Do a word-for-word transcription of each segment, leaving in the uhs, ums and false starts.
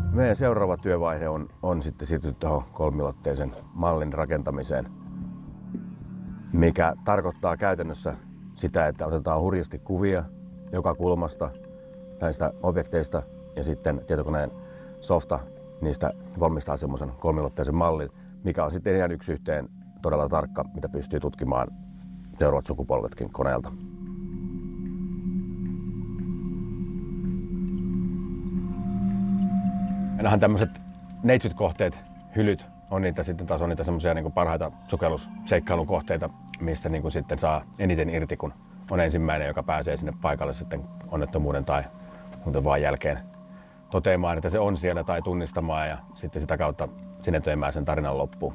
Meidän seuraava työvaihe on, on sitten siirtynyt tuohon kolmiulotteisen mallin rakentamiseen, mikä tarkoittaa käytännössä sitä, että otetaan hurjasti kuvia joka kulmasta näistä objekteista ja sitten tietokoneen softa niistä valmistaa semmoisen kolmiulotteisen mallin, mikä on sitten ihan yksi yhteen todella tarkka, mitä pystyy tutkimaan seuraavat sukupolvetkin koneelta. Ainahan tämmöiset neitsyt-kohteet, hylyt, on niitä sitten taas on niitä semmoisia niin kuin parhaita sukellusseikkailukohteita, mistä niin kuin sitten saa eniten irti, kun on ensimmäinen, joka pääsee sinne paikalle sitten onnettomuuden tai muuten vaan jälkeen toteamaan, että se on siellä tai tunnistamaan ja sitten sitä kautta sinetöimään sen tarinan loppuun.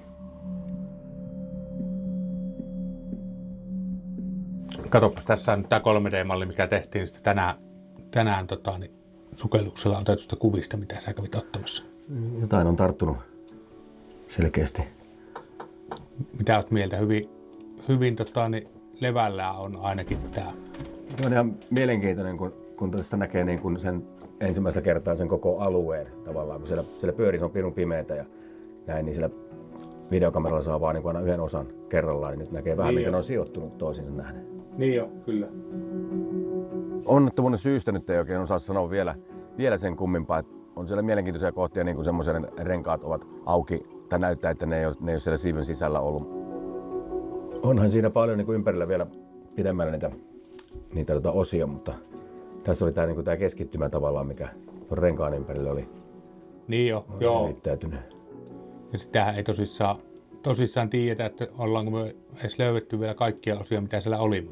Katsopas, tässä on nyt tämä kolme D-malli, mikä tehtiin sitten tänään, tänään tota, niin sukelluksella otetusta kuvista, mitä sä kävit ottamassa. Jotain on tarttunut selkeästi. Mitä oot mieltä? Hyvin, hyvin tota, niin levällään on ainakin tämä. Se on ihan mielenkiintoinen, kun, kun tässä näkee niin kun sen ensimmäistä kertaa sen koko alueen tavallaan, kun siellä, siellä pyörii, se on pirun pimeätä ja näin, niin siellä videokameralla saa vaan niin aina yhden osan kerrallaan, niin nyt näkee vähän, niin miten on sijoittunut toisiinsa nähden. Niin jo, kyllä. Onnettomuuden syystä nyt ei oikein osaa sanoa vielä, vielä sen kummimpaa, että on siellä mielenkiintoisia kohtia, niin kuin semmoisia renkaat ovat auki, tai näyttää, että ne ei ole, ne ei ole siellä siiven sisällä ollut. Onhan siinä paljon niin kuin ympärillä vielä pidemmällä niitä, niitä tuota osia, mutta tässä oli tämä, niin kuin tämä keskittymä tavallaan, mikä tuon renkaan ympärillä oli, niin jo, oli joo. liittäytynyt. Ja sitähän ei tosissaan, tosissaan tiedetä, että ollaanko me edes löydetty vielä kaikkia osia, mitä siellä oli.